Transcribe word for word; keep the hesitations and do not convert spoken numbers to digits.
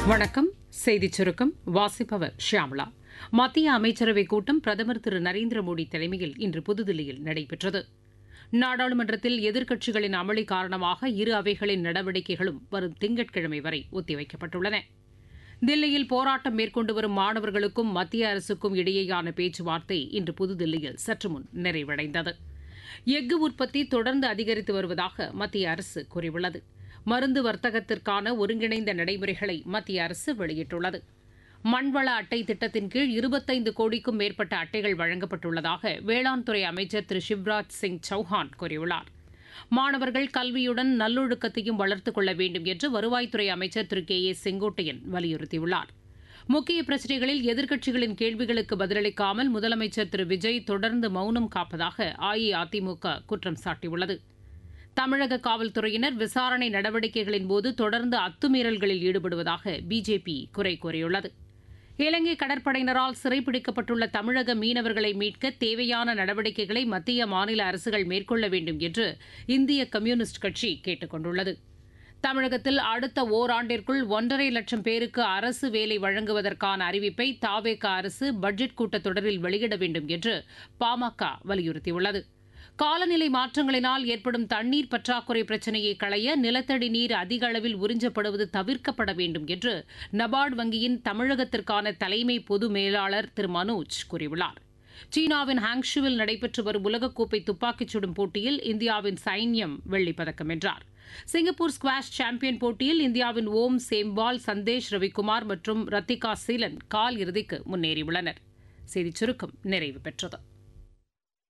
வணக்கம். செய்திச் சுருக்கம் வாசிப்பவர் ஷியாமளா. மத்திய அமைச்சரவைக் கூட்டம் பிரதமர் திரு நரேந்திர மோடி தலைமையில் இன்று புதுதில்லியில் நடைபெற்றது. நாடாளுமன்றத்தில் எதிர்க்கட்சிகளின் அமளி காரணமாக இரு அவைகளின் நடவடிக்கைகளும் வரும் திங்கட்கிழமை வரை ஒத்திவைக்கப்பட்டுள்ளன. தில்லியில் போராட்டம் மேற்கொண்டு வரும் மாணவர்களுக்கும் மத்திய அரசுக்கும் இடையேயான பேச்சுவார்த்தை இன்று புதுதில்லியில் சற்றுமுன் நிறைவடைந்தது. எஃகு உற்பத்தி தொடர்ந்து அதிகரித்து வருவதாக மத்திய அரசு கூறியுள்ளது. மருந்து வர்த்தகத்திற்கான ஒருங்கிணைந்த நடைமுறைகளை மத்திய அரசு வெளியிட்டுள்ளது. மண்வள அட்டை திட்டத்தின் கீழ் இருபத்தைந்து கோடிக்கும் மேற்பட்ட அட்டைகள் வழங்கப்பட்டுள்ளதாக வேளாண் துறை அமைச்சர் திரு சிவராஜ் சிங் சௌஹான் கூறியுள்ளார். மாணவர்கள் கல்வியுடன் நல்லொழுக்கத்தையும் வளர்த்துக் கொள்ள வேண்டும் என்று வருவாய்த்துறை அமைச்சர் திரு கே ஏ செங்கோட்டையன் வலியுறுத்தியுள்ளார். முக்கிய பிரச்சினைகளில் எதிர்க்கட்சிகளின் கேள்விகளுக்கு பதிலளிக்காமல் முதலமைச்சர் திரு விஜய் தொடர்ந்து மௌனம் காப்பதாக அஇஅதிமுக குற்றம் சாட்டியுள்ளது. தமிழக காவல்துறையினர் விசாரணை நடவடிக்கைகளின் போது தொடர்ந்து அத்துமீறல்களில் ஈடுபடுவதாக பிஜேபி குறை கூறியுள்ளது. இலங்கை கடற்படையினரால் சிறைப்பிடிக்கப்பட்டுள்ள தமிழக மீனவர்களை மீட்க தேவையான நடவடிக்கைகளை மத்திய மாநில அரசுகள் மேற்கொள்ள வேண்டும் என்று இந்திய கம்யூனிஸ்ட் கட்சி கேட்டுக் கொண்டுள்ளது. தமிழகத்தில் அடுத்த ஓராண்டிற்குள் ஒன்றரை லட்சம் பேருக்கு அரசு வேலை வழங்குவதற்கான அறிவிப்பை தாவேக அரசு பட்ஜெட் கூட்டத்தொடரில் வெளியிட வேண்டும் என்று பாமக வலியுறுத்தியுள்ளது. காலநிலை மாற்றங்களினால் ஏற்படும் தண்ணீர் பற்றாக்குறை பிரச்சினையை களைய நிலத்தடி நீர் அதிக அளவில் உறிஞ்சப்படுவது தவிர்க்கப்பட வேண்டும் என்று நபார்டு வங்கியின் தமிழகத்திற்கான தலைமை பொது மேலாளர் திரு மனோஜ் கூறியுள்ளார். சீனாவின் ஹாங்ஷுவில் நடைபெற்று வரும் உலகக்கோப்பை துப்பாக்கிச் சுடும் போட்டியில் இந்தியாவின் சைன்யம் வெள்ளிப்பதக்கம் வென்றார். சிங்கப்பூர் ஸ்குவாஷ் சாம்பியன் போட்டியில் இந்தியாவின் ஓம் சேம்பால், சந்தேஷ் ரவிக்குமார் மற்றும் ரத்திகா சீலன் கால் இறுதிக்கு முன்னேறியுள்ளனர். செய்திச் சுருக்கம் நிறைவு பெற்றது.